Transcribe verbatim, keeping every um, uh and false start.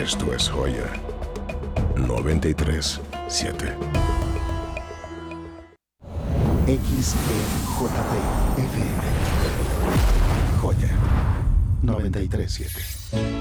Esto es Joya noventa y tres siete. X E J P F M. Joya noventa y tres siete.